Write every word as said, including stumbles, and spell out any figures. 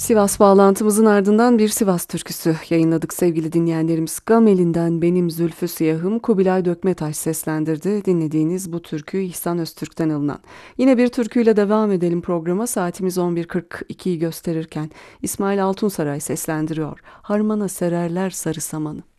Sivas bağlantımızın ardından bir Sivas türküsü yayınladık sevgili dinleyenlerimiz. Gameli'nden Benim Zülfü Siyahım Kubilay Dökmetaş seslendirdi. Dinlediğiniz bu türkü İhsan Öztürk'ten alınan. Yine bir türküyle devam edelim programa. Saatimiz on bir kırk ikiyi gösterirken İsmail Altunsaray seslendiriyor. Harmana sererler sarı samanı.